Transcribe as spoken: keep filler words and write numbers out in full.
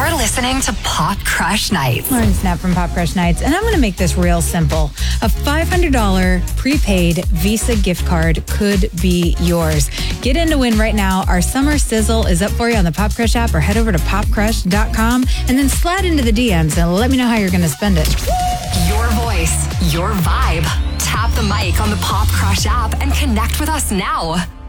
You're listening to Pop Crush Nights. Lauren Snap from Pop Crush Nights, and I'm going to make this real simple. A five hundred dollars prepaid Visa gift card could be yours. Get in to win right now. Our summer sizzle is up for you on the Pop Crush app, or head over to pop crush dot com and then slide into the D Ms and let me know how you're going to spend it. Your voice, your vibe. Tap the mic on the Pop Crush app and connect with us now.